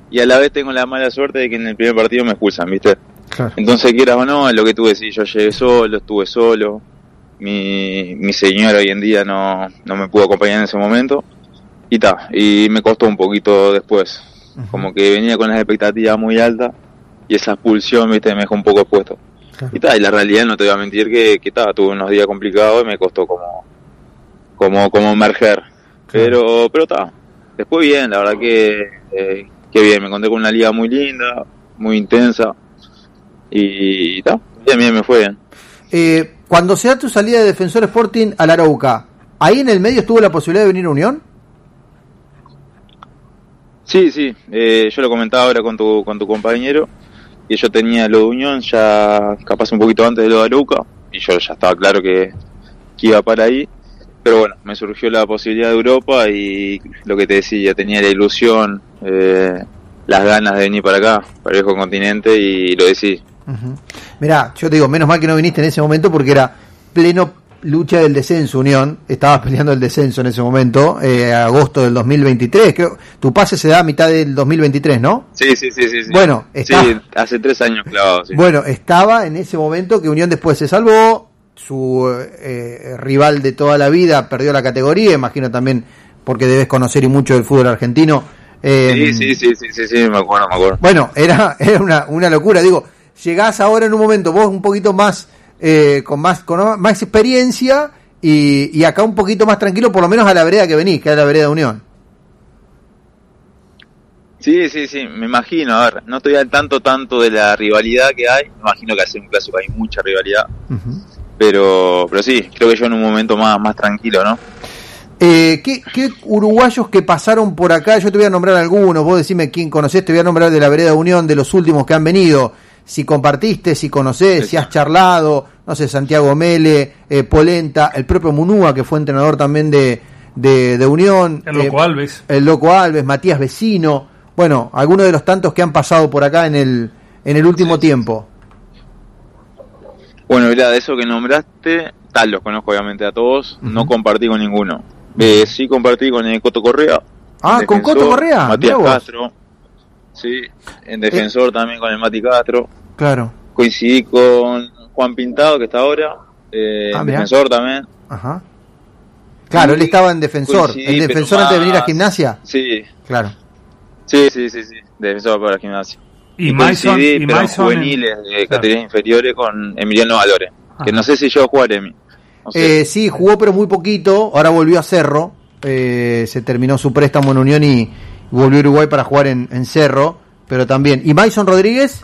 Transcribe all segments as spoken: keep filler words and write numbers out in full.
y a la vez tengo la mala suerte de que en el primer partido me expulsan, ¿viste? Claro. Entonces, quieras o no, es lo que tú decís, yo llegué solo, estuve solo, mi, mi señora hoy en día no, no me pudo acompañar en ese momento, y ta, y me costó un poquito después, uh-huh. como que venía con las expectativas muy altas, y esa expulsión, ¿viste? Me dejó un poco expuesto. Claro. Y ta, y la realidad, no te voy a mentir, que, que ta, tuve unos días complicados y me costó como, como, como emerger, claro. pero, pero ta, después bien, la verdad que, eh, que bien, me encontré con una liga muy linda, muy intensa, y ta, bien, bien, me fue bien. Eh, cuando se da tu salida de Defensor Sporting al Arauca, ¿ahí en el medio estuvo la posibilidad de venir a Unión? Sí, sí, eh, yo lo comentaba ahora con tu, con tu compañero, y yo tenía lo de Unión ya capaz un poquito antes de lo de Arauca, y yo ya estaba claro que, que iba para ahí, pero bueno, me surgió la posibilidad de Europa, y lo que te decía, tenía la ilusión, eh, las ganas de venir para acá, para el viejo continente, y lo decidí. Uh-huh. Mirá, yo te digo, menos mal que no viniste en ese momento porque era pleno lucha del descenso, Unión, estabas peleando el descenso en ese momento, eh, agosto del dos mil veintitrés, creo, tu pase se da a mitad del dos mil veintitrés, ¿no? Sí, sí, sí, sí. sí. Bueno, está, sí, hace tres años clavado, sí. Bueno, estaba en ese momento que Unión después se salvó, su eh, rival de toda la vida perdió la categoría, imagino también porque debes conocer y mucho del fútbol argentino. Eh, sí, sí, sí, sí, sí, sí, me acuerdo, me acuerdo. Bueno, era, era una, una locura, digo, llegás ahora en un momento, vos un poquito más, eh, con más, con más experiencia y, y acá un poquito más tranquilo, por lo menos a la vereda que venís, que es la vereda de Unión. Sí, sí, sí, me imagino, a ver, no estoy al tanto tanto de la rivalidad que hay, me imagino que hace un clásico hay mucha rivalidad, uh-huh. pero pero sí, creo que yo en un momento más, más tranquilo, ¿no? Eh, ¿qué, ¿Qué uruguayos que pasaron por acá? Yo te voy a nombrar algunos, vos decime quién conocés, te voy a nombrar de la vereda Unión, de los últimos que han venido, si compartiste, si conocés, sí. si has charlado, no sé, Santiago Mele, eh, Polenta, el propio Munúa, que fue entrenador también de, de, de Unión. El Loco eh, Alves. El Loco Alves, Matías Vecino, bueno, algunos de los tantos que han pasado por acá en el, en el último sí. tiempo. Bueno, mirá, de eso que nombraste, tal, los conozco obviamente a todos, uh-huh. no compartí con ninguno. Eh, sí compartí con el Coto Correa. Ah, con Coto Correa. Matías Castro. Sí, en defensor eh. también con el Mati Castro. Claro. Coincidí con Juan Pintado, que está ahora. Eh, ah, en defensor también. Ajá. Claro, y él estaba en defensor. ¿El defensor antes más... de venir a Gimnasia? Sí. Claro. Sí, sí, sí, sí. Defensor para Gimnasia. Y, y Mason, y pero Mason juveniles en... de claro. categorías inferiores con Emiliano Valores. Ajá. Que no sé si yo jugaré. No sé. eh, sí, jugó pero muy poquito, ahora volvió a Cerro, eh, se terminó su préstamo en Unión y volvió a Uruguay para jugar en, en Cerro, pero también. ¿Y Mason Rodríguez?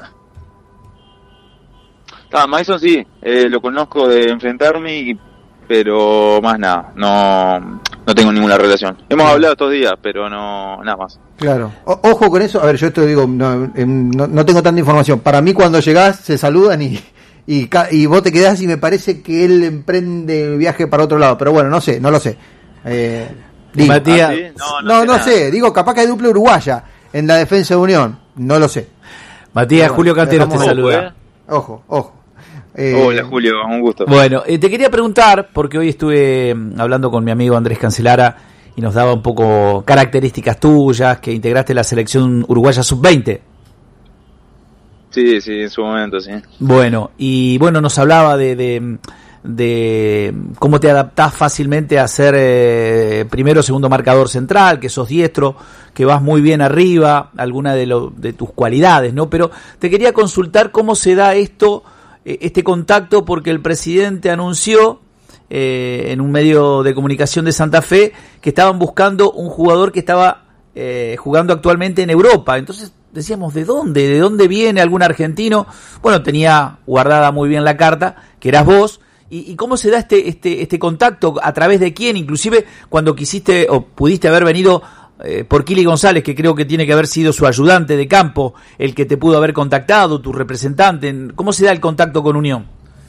Ah, Mason sí, eh, lo conozco de enfrentarme, pero más nada, no no tengo ninguna relación. Hemos hablado estos días, pero no nada más. Claro, o, ojo con eso, a ver, yo esto digo, no, no, no tengo tanta información, para mí cuando llegás se saludan y... Y, y vos te quedás y me parece que él emprende el viaje para otro lado, pero bueno, no sé, no lo sé. Eh, digo, Matías, ¿ah, sí? No, no, no, no sé, digo, capaz que hay dupla uruguaya en la defensa de Unión, no lo sé. Matías, bueno, Julio Canteros te saluda. Eh. Ojo, ojo. Eh, Hola Julio, un gusto. Bueno, eh, te quería preguntar, porque hoy estuve hablando con mi amigo Andrés Cancelara y nos daba un poco características tuyas, que integraste la selección uruguaya sub veinte. Sí, sí, en su momento, sí. Bueno, y bueno, nos hablaba de, de, de cómo te adaptás fácilmente a ser eh, primero o segundo marcador central, que sos diestro, que vas muy bien arriba, alguna de, lo, de tus cualidades, ¿no? Pero te quería consultar cómo se da esto, este contacto, porque el presidente anunció eh, en un medio de comunicación de Santa Fe que estaban buscando un jugador que estaba eh, jugando actualmente en Europa. Entonces decíamos, ¿de dónde? ¿De dónde viene algún argentino? Bueno, tenía guardada muy bien la carta, que eras vos. ¿Y, y cómo se da este, este, este contacto? ¿A través de quién? Inclusive cuando quisiste o pudiste haber venido eh, por Kili González, que creo que tiene que haber sido su ayudante de campo, el que te pudo haber contactado, tu representante. ¿Cómo se da el contacto con Unión?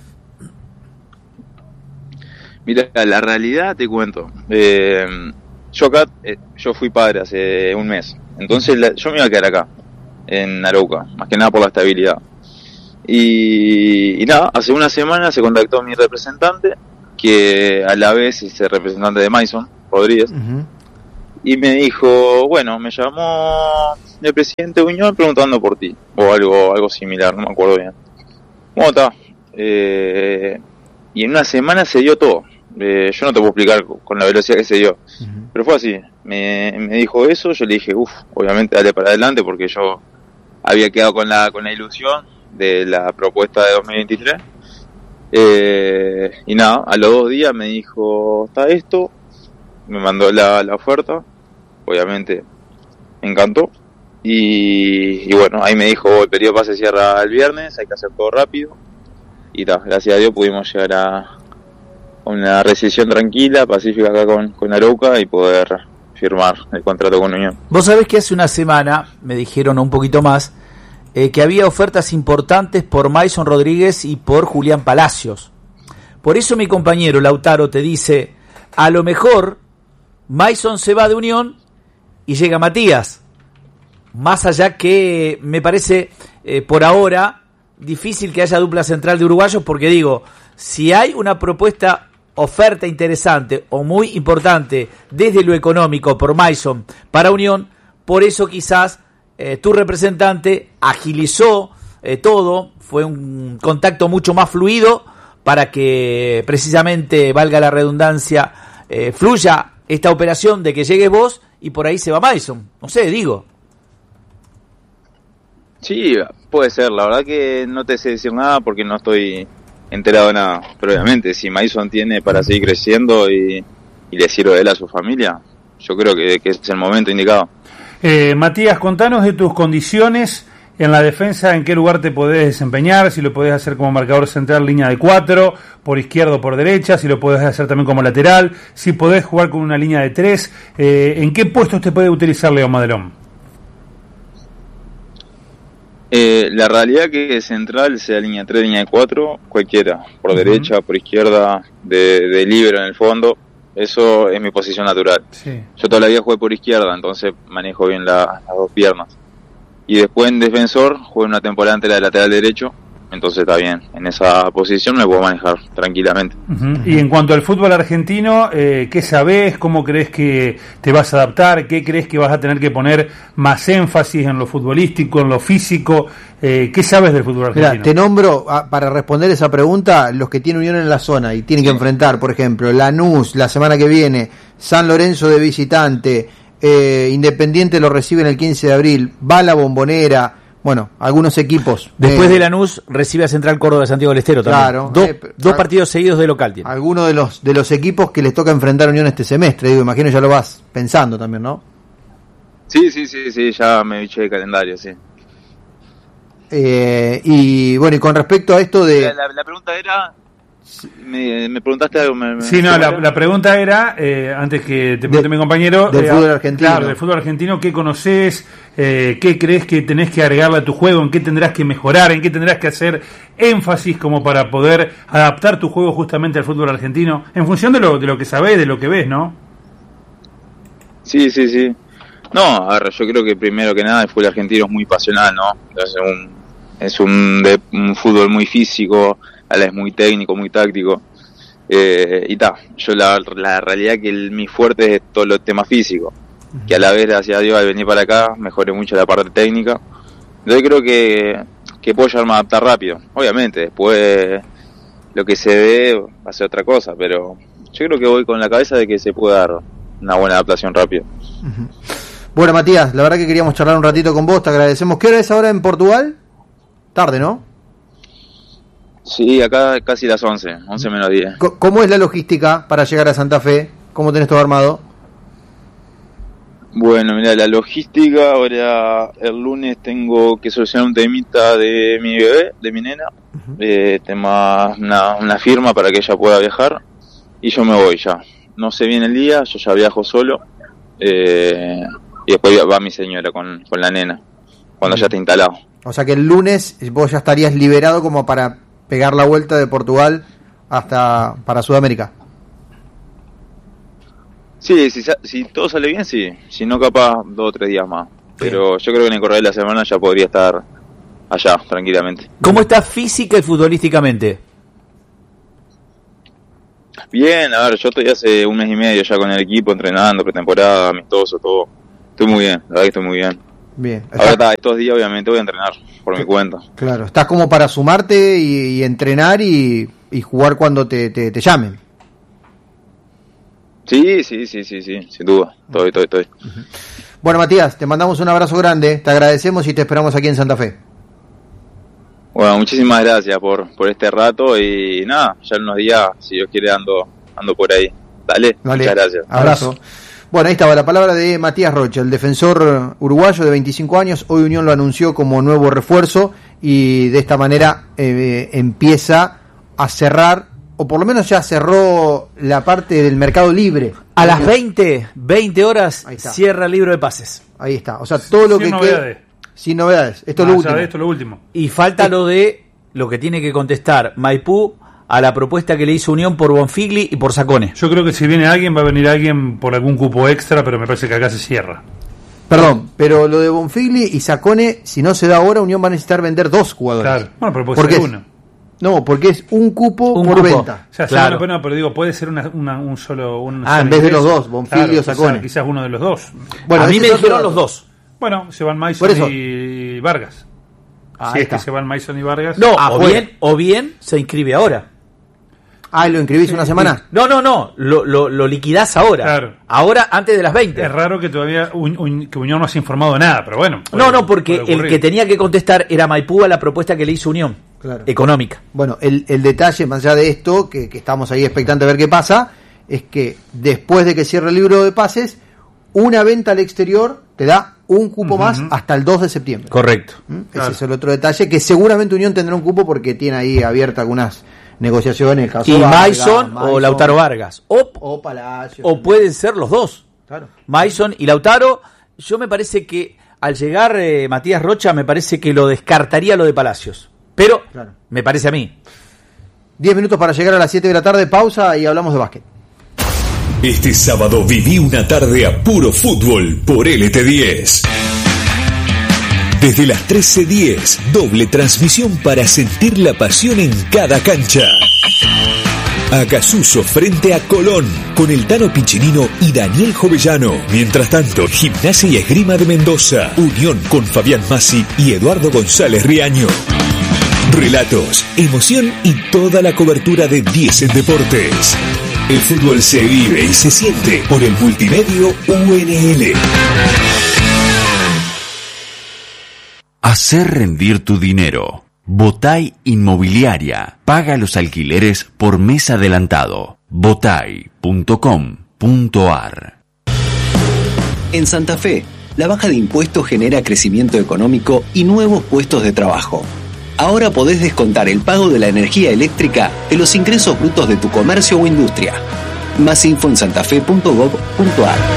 Mira, la realidad te cuento. Eh, yo acá, eh, yo fui padre hace un mes. Entonces la, yo me iba a quedar acá, en Arauca, más que nada por la estabilidad. Y, y nada, hace una semana se contactó mi representante, que a la vez es el representante de Mason Rodríguez. Uh-huh. y me dijo, bueno, me llamó el presidente Unión preguntando por ti, o algo algo similar, no me acuerdo bien. ¿Cómo está? Eh, y en una semana se dio todo. Eh, yo no te puedo explicar con la velocidad que se dio, uh-huh. pero fue así. Me, me dijo eso, yo le dije, uff, obviamente dale para adelante, porque yo había quedado con la con la ilusión de la propuesta de dos mil veintitrés. Eh, y nada, a los dos días me dijo, está esto, me mandó la, la oferta, obviamente me encantó. Y, y bueno, ahí me dijo, el periodo de pase cierra el viernes, hay que hacer todo rápido. Y ta, gracias a Dios pudimos llegar a una rescisión tranquila, pacífica acá con, con Arauca y poder firmar el contrato con Unión. Vos sabés que hace una semana, me dijeron un poquito más, eh, que había ofertas importantes por Mason Rodríguez y por Julián Palacios. Por eso mi compañero Lautaro te dice, a lo mejor Mason se va de Unión y llega Matías. Más allá que me parece eh, por ahora difícil que haya dupla central de uruguayos, porque digo, si hay una propuesta, oferta interesante o muy importante desde lo económico por Mason para Unión, por eso quizás eh, tu representante agilizó eh, todo, fue un contacto mucho más fluido para que precisamente, valga la redundancia, eh, fluya esta operación de que llegue vos y por ahí se va Mason. No sé, digo. Sí, puede ser. La verdad que no te sé decir nada porque no estoy enterado de nada. Pero obviamente, si Mason tiene para seguir creciendo y, y le sirve de él a su familia, yo creo que, que es el momento indicado. Eh, Matías, contanos de tus condiciones en la defensa, en qué lugar te podés desempeñar, si lo podés hacer como marcador central, línea de cuatro, por izquierda o por derecha, si lo podés hacer también como lateral, si podés jugar con una línea de tres, eh, ¿en qué puestos te puede utilizar Leo Madelón? Eh, la realidad que central sea línea tres, línea de cuatro, cualquiera, por uh-huh. derecha, por izquierda, de, de libero en el fondo, eso es mi posición natural. Sí. Yo toda la vida jugué por izquierda, entonces manejo bien la, las dos piernas. Y después en defensor, jugué una temporada entera de lateral derecho, entonces está bien, en esa posición me puedo manejar tranquilamente. Uh-huh. Y en cuanto al fútbol argentino, eh, ¿qué sabés? ¿Cómo crees que te vas a adaptar? ¿Qué crees que vas a tener que poner más énfasis en lo futbolístico, en lo físico? Eh, ¿Qué sabes del fútbol argentino? Mirá, te nombro, a, para responder esa pregunta, los que tienen Unión en la zona y tienen sí. que enfrentar, por ejemplo, Lanús la semana que viene, San Lorenzo de visitante, eh, Independiente lo reciben el quince de abril, va la Bombonera. Bueno, algunos equipos. Después eh, de Lanús recibe a Central Córdoba de Santiago del Estero también. Claro. Do, eh, dos a, partidos seguidos de local tiene. Algunos de los de los equipos que les toca enfrentar a Unión este semestre, digo, imagino ya lo vas pensando también, ¿no? Sí, sí, sí, sí, ya me biché el calendario, sí. Eh, y bueno, y con respecto a esto de... La, la, la pregunta era... Me, me preguntaste algo. Me, me sí, no, la, la pregunta era, eh, antes que te pregunte de, mi compañero, del eh, fútbol argentino. Claro, del fútbol argentino, ¿qué conoces? Eh, ¿Qué crees que tenés que agregarle a tu juego? ¿En qué tendrás que mejorar? ¿En qué tendrás que hacer énfasis como para poder adaptar tu juego justamente al fútbol argentino? En función de lo, de lo que sabés, de lo que ves, ¿no? Sí, sí, sí. No, a ver, yo creo que primero que nada el fútbol argentino es muy pasional, ¿no? Es un, es un, de, un fútbol muy físico, a la vez muy técnico, muy táctico, eh, y ta, yo la, la realidad que el, mi fuerte es todo el tema físico, que a la vez, gracias a Dios, al venir para acá, mejoré mucho la parte técnica, entonces creo que, que puedo llegarme a adaptar rápido, obviamente, después lo que se ve va a ser otra cosa, pero yo creo que voy con la cabeza de que se puede dar una buena adaptación rápida. Uh-huh. Bueno, Matías, la verdad que queríamos charlar un ratito con vos, te agradecemos. ¿Qué hora es ahora en Portugal? Tarde, ¿no? Sí, acá casi las once, once menos diez. ¿Cómo es la logística para llegar a Santa Fe? ¿Cómo tenés todo armado? Bueno, mira, la logística, ahora el lunes tengo que solucionar un temita de mi bebé, de mi nena, uh-huh. eh, tema una, una firma para que ella pueda viajar, y yo me voy ya. No sé bien el día, yo ya viajo solo, eh, y después va mi señora con, con la nena, cuando uh-huh. ya esté instalado. O sea que el lunes vos ya estarías liberado como para pegar la vuelta de Portugal hasta para Sudamérica. Sí, si, si todo sale bien, sí. Si no, capaz dos o tres días más. Pero yo creo que en el correr de la semana ya podría estar allá, tranquilamente. ¿Cómo estás física y futbolísticamente? Bien, a ver, yo estoy hace un mes y medio ya con el equipo, entrenando, pretemporada, amistoso, todo. Estoy muy bien, la verdad que estoy muy bien. Bien. Ahora está, estos días obviamente voy a entrenar, por mi cuenta. Claro, estás como para sumarte y, y entrenar y, y jugar cuando te, te, te llamen. Sí, sí, sí, sí, sí, sin duda, estoy, estoy, estoy. Uh-huh. Bueno, Matías, te mandamos un abrazo grande, te agradecemos y te esperamos aquí en Santa Fe. Bueno, muchísimas gracias por, por este rato y nada, ya en unos días, si Dios quiere, ando, ando por ahí. Dale, Dale. Muchas gracias. Abrazo. Bueno, ahí estaba la palabra de Matías Rocha, el defensor uruguayo de veinticinco años. Hoy Unión lo anunció como nuevo refuerzo y de esta manera eh, empieza a cerrar, o por lo menos ya cerró la parte del mercado libre. A las veinte, veinte horas cierra el libro de pases. Ahí está, o sea, todo lo Sin que novedades. queda... Sin novedades. Esto es Ah, lo último. de esto es lo último. Y falta lo de lo que tiene que contestar Maipú a la propuesta que le hizo Unión por Bonfigli y por Sacone. Yo creo que si viene alguien, va a venir alguien por algún cupo extra, pero me parece que acá se cierra. Perdón, pero lo de Bonfigli y Sacone, si no se da ahora, Unión va a necesitar vender dos jugadores. Claro, bueno, pero puede ¿Por ser qué? uno. No, porque es un cupo Un por cupo. venta. O sea, Claro. sí, una pena, pero digo, puede ser una, una- un solo. Un Ah, solo en vez de ingreso. los dos, Bonfiglio o Claro, Sacone. Quizás, quizás uno de los dos. Bueno, a mí ese me es otro dijeron dato. los dos. Bueno, se van Por Mason eso. y Vargas. Ahí si es está. que se van Mason y Vargas. No, Ah, o juega. bien, o bien se inscribe ahora. Ah, ¿y lo inscribís una semana? No, no, no, lo, lo, lo liquidás ahora. Claro. Ahora, antes de las veinte. Es raro que todavía un, un- que Unión no se ha informado de nada, pero bueno. puede- No, no, porque puede el ocurrir. que tenía que contestar era Maipú a la propuesta que le hizo Unión. Claro. Económica. Bueno, el, el detalle, más allá de esto, que, que estamos ahí expectantes a ver qué pasa, es que después de que cierre el libro de pases, una venta al exterior te da un cupo Ujú. más hasta el dos de septiembre. Correcto. ¿Mm? Claro. Ese es el otro detalle, que seguramente Unión tendrá un cupo porque tiene ahí abiertas algunas negociaciones. Caso Y Vargas, Mason o Mason, Lautaro Vargas. O, O Palacio. o pueden ser los dos. Claro. Mason y Lautaro. Yo me parece que al llegar eh, Matías Rocha, me parece que lo descartaría lo de Palacios. Pero, Claro. me parece a mí. Diez minutos para llegar a las siete de la tarde, pausa y hablamos de básquet. Este sábado viví una tarde a puro fútbol por L T diez. Desde las trece diez, doble transmisión para sentir la pasión en cada cancha. Acasuso frente a Colón, con el Tano Piccinino y Daniel Jovellano. Mientras tanto, Gimnasia y Esgrima de Mendoza, Unión con Fabián Massi y Eduardo González Riaño. Relatos, emoción y toda la cobertura de diez en Deportes. El fútbol se vive y se siente por el multimedio U N L. Hacer rendir tu dinero. Botay Inmobiliaria. Paga los alquileres por mes adelantado. botay punto com punto ar. En Santa Fe, la baja de impuestos genera crecimiento económico y nuevos puestos de trabajo. Ahora podés descontar el pago de la energía eléctrica de los ingresos brutos de tu comercio o industria. Más info en santafe punto gob punto ar.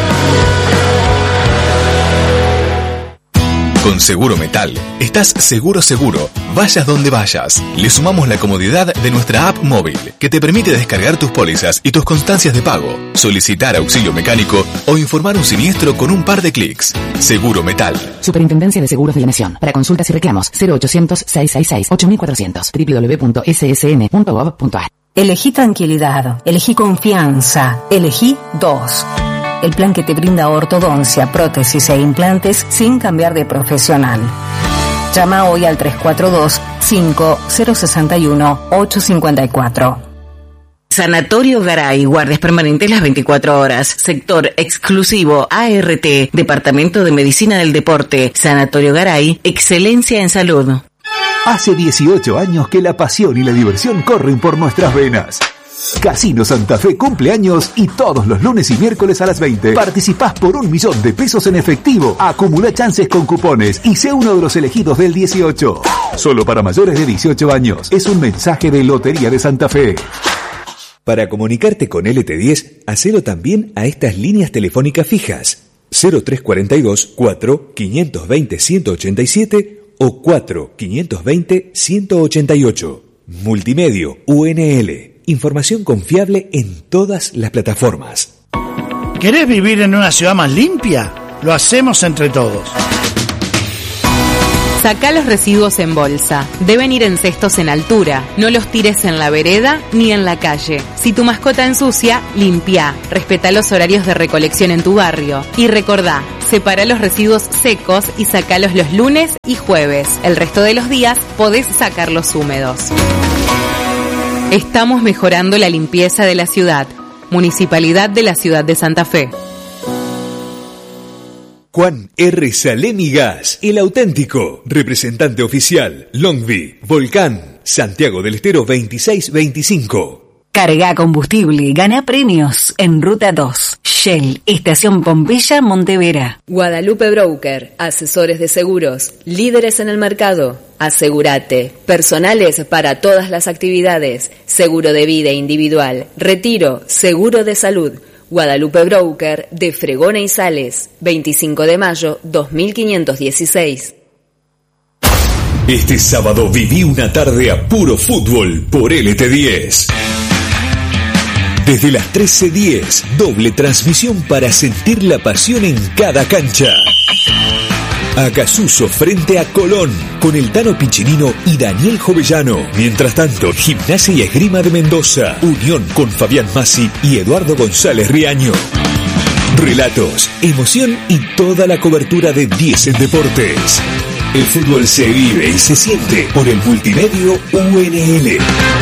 Con Seguro Metal, estás seguro seguro, vayas donde vayas. Le sumamos la comodidad de nuestra app móvil, que te permite descargar tus pólizas y tus constancias de pago, solicitar auxilio mecánico o informar un siniestro con un par de clics. Seguro Metal. Superintendencia de Seguros de la Nación. Para consultas y reclamos, cero ochocientos, seiscientos sesenta y seis, ocho mil cuatrocientos, doble u doble u doble u punto ese ese ene punto gob punto ar. Elegí tranquilidad, elegí confianza, elegí dos. El plan que te brinda ortodoncia, prótesis e implantes sin cambiar de profesional. Llama hoy al tres cuatro dos, cinco cero seis uno, ocho cinco cuatro. Sanatorio Garay, guardias permanentes las veinticuatro horas. Sector exclusivo A R T, Departamento de Medicina del Deporte. Sanatorio Garay, excelencia en salud. Hace dieciocho años que la pasión y la diversión corren por nuestras venas. Casino Santa Fe cumple años y todos los lunes y miércoles a las veinte participás por un millón de pesos en efectivo. Acumula chances con cupones y sé uno de los elegidos del dieciocho. Solo para mayores de dieciocho años. Es un mensaje de Lotería de Santa Fe. Para comunicarte con L T diez, hacelo también a estas líneas telefónicas fijas: cero tres cuarenta y dos, cuatro, quinientos veinte, ciento ochenta y siete o cuatro, quinientos veinte, ciento ochenta y ocho. Multimedio U N L. Información confiable en todas las plataformas. ¿Querés vivir en una ciudad más limpia? Lo hacemos entre todos. Sacá los residuos en bolsa. Deben ir en cestos en altura. No los tires en la vereda ni en la calle. Si tu mascota ensucia, limpia. Respetá los horarios de recolección en tu barrio. Y recordá, separa los residuos secos y sacalos los lunes y jueves. El resto de los días podés sacarlos húmedos. Estamos mejorando la limpieza de la ciudad. Municipalidad de la Ciudad de Santa Fe. Juan R. Salemi Gas, el auténtico, representante oficial, Longby, Volcán, Santiago del Estero veintiséis veinticinco. Carga combustible, gana premios en Ruta dos. Shell, Estación Pompeya, Montevera. Guadalupe Broker, asesores de seguros, líderes en el mercado. Asegúrate, personales para todas las actividades, seguro de vida individual, retiro, seguro de salud. Guadalupe Broker, de Fregona y Sales, veinticinco de mayo, dos mil quinientos dieciséis. Este sábado viví una tarde a puro fútbol por L T diez. Desde las trece diez, doble transmisión para sentir la pasión en cada cancha. Acasuso frente a Colón, con el Tano Piccinino y Daniel Jovellano. Mientras tanto, Gimnasia y Esgrima de Mendoza, Unión con Fabián Massi y Eduardo González Riaño. Relatos, emoción y toda la cobertura de diez en Deportes. El fútbol se vive y se siente por el multimedio U N L.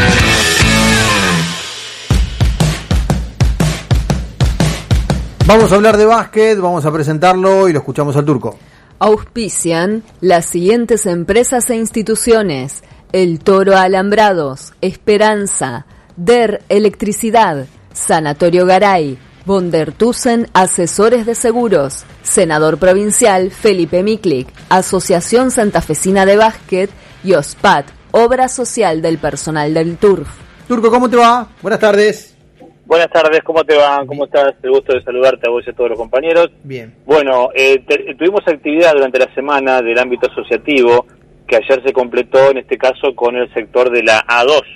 Vamos a hablar de básquet, vamos a presentarlo y lo escuchamos al Turco. Auspician las siguientes empresas e instituciones: El Toro Alambrados, Esperanza, D E R Electricidad, Sanatorio Garay, Bondertusen Asesores de Seguros, Senador Provincial Felipe Miklik, Asociación Santafesina de Básquet y OSPAT, Obra Social del Personal del Turf. Turco, ¿cómo te va? Buenas tardes. Buenas tardes, ¿cómo te va? ¿Cómo estás? El gusto de saludarte a vos y a todos los compañeros. Bien. Bueno, eh, te, tuvimos actividad durante la semana del ámbito asociativo, que ayer se completó, en este caso, con el sector de la A dos.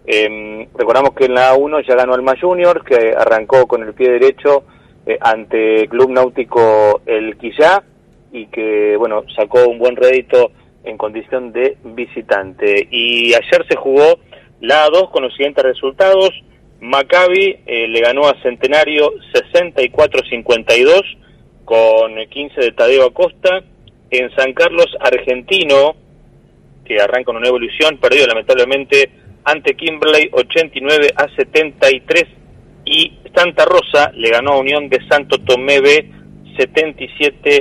Eh, recordamos que en la A uno ya ganó Alma Juniors, que arrancó con el pie derecho eh, ante Club Náutico El Quillá, y que, bueno, sacó un buen rédito en condición de visitante. Y ayer se jugó la A dos con los siguientes resultados. Maccabi eh, le ganó a Centenario sesenta y cuatro a cincuenta y dos con quince de Tadeo Acosta. En San Carlos, Argentino, que arranca una nueva evolución, perdió lamentablemente ante Kimberley ochenta y nueve a setenta y tres, y Santa Rosa le ganó a Unión de Santo Tomé B setenta y siete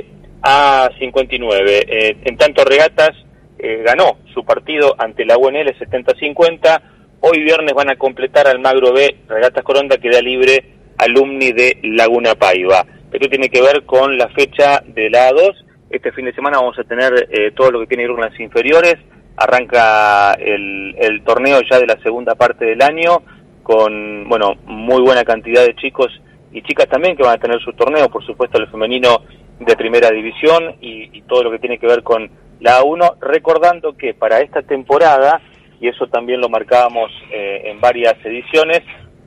a cincuenta y nueve. Eh, en tanto, Regatas eh, ganó su partido ante la U N L setenta a cincuenta. Hoy viernes van a completar Almagro B, Regatas Coronda, que da libre Alumni de Laguna Paiva. Esto tiene que ver con la fecha de la A dos. Este fin de semana vamos a tener eh, todo lo que tiene que ver con las inferiores. Arranca el, el torneo ya de la segunda parte del año, con, bueno, muy buena cantidad de chicos y chicas también que van a tener su torneo, por supuesto el femenino de primera división y, y todo lo que tiene que ver con la A uno, recordando que para esta temporada, y eso también lo marcábamos eh, en varias ediciones,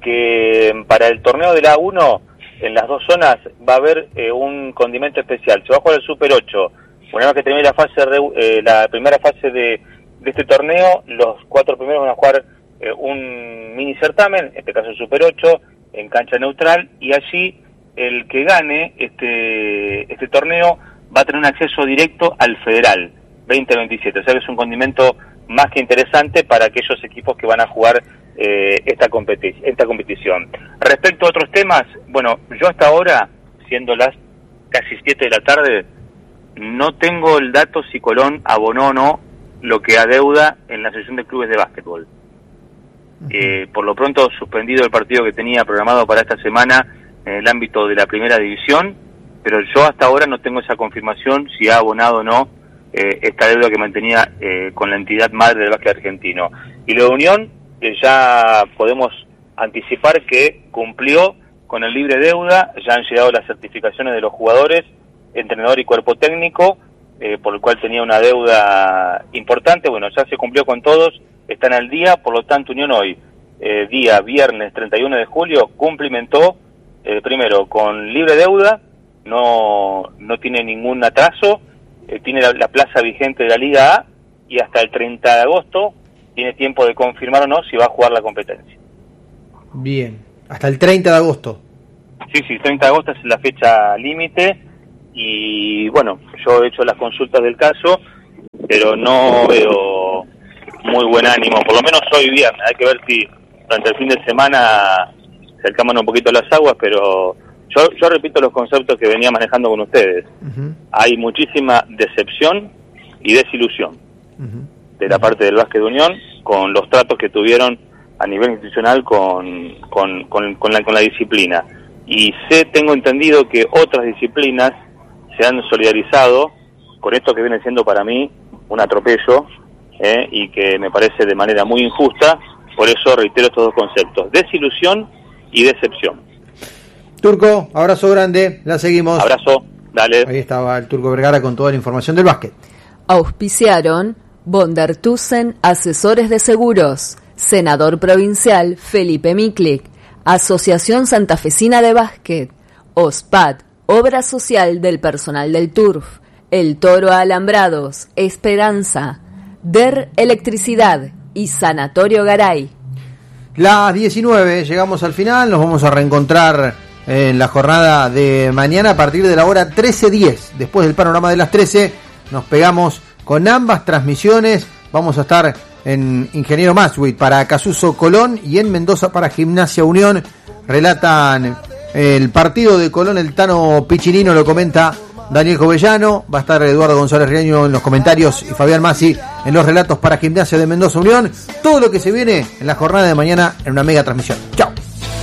que para el torneo de la A uno, en las dos zonas, va a haber eh, un condimento especial. Se va a jugar el Super ocho. Una vez que termine la fase eh, la primera fase de, de este torneo, los cuatro primeros van a jugar eh, un mini certamen, en este caso el Super ocho, en cancha neutral, y allí el que gane este, este torneo va a tener un acceso directo al Federal veinte veintisiete. O sea que es un condimento más que interesante para aquellos equipos que van a jugar eh, esta, competi- esta competición. Respecto a otros temas, bueno, yo hasta ahora, siendo las casi siete de la tarde, no tengo el dato si Colón abonó o no lo que adeuda en la Asociación de Clubes de Básquetbol. Eh, por lo pronto, suspendido el partido que tenía programado para esta semana en el ámbito de la primera división, pero yo hasta ahora no tengo esa confirmación si ha abonado o no Eh, esta deuda que mantenía eh, con la entidad madre del básquet argentino. Y la Unión, eh, ya podemos anticipar que cumplió con el libre deuda, ya han llegado las certificaciones de los jugadores, entrenador y cuerpo técnico, eh, por el cual tenía una deuda importante. Bueno, ya se cumplió con todos, están al día, por lo tanto Unión hoy, eh, día viernes treinta y uno de julio, cumplimentó eh, primero con libre deuda, no, no tiene ningún atraso. eh, tiene la, la plaza vigente de la Liga A y hasta el treinta de agosto tiene tiempo de confirmar o no si va a jugar la competencia. Bien, hasta el treinta de agosto. Sí, sí, treinta de agosto es la fecha límite y bueno, yo he hecho las consultas del caso, pero no veo muy buen ánimo, por lo menos hoy viernes. Hay que ver si durante el fin de semana se calman un poquito las aguas, pero yo, yo repito los conceptos que venía manejando con ustedes. Uh-huh. Hay muchísima decepción y desilusión uh-huh. de la parte del Básquet de Unión con los tratos que tuvieron a nivel institucional con, con, con, con, la, con la disciplina. Y sé, tengo entendido que otras disciplinas se han solidarizado con esto que viene siendo para mí un atropello eh, y que me parece de manera muy injusta. Por eso reitero estos dos conceptos, desilusión y decepción. Turco, abrazo grande, la seguimos. Abrazo, dale. Ahí estaba el Turco Vergara con toda la información del básquet. Auspiciaron von der Tussen Asesores de Seguros, Senador Provincial Felipe Miklik, Asociación Santafesina de Básquet, OSPAD, Obra Social del Personal del Turf, El Toro Alambrados, Esperanza, D E R Electricidad y Sanatorio Garay. Las diecinueve, llegamos al final, nos vamos a reencontrar en la jornada de mañana a partir de la hora trece diez. Después del panorama de las trece, nos pegamos con ambas transmisiones. Vamos a estar en Ingeniero Maswit para Casuso Colón y en Mendoza para Gimnasia Unión. Relatan el partido de Colón, el Tano Piccinino, lo comenta Daniel Jovellano, va a estar Eduardo González Riaño en los comentarios y Fabián Masi en los relatos para Gimnasia de Mendoza Unión. Todo lo que se viene en la jornada de mañana en una mega transmisión. Chao.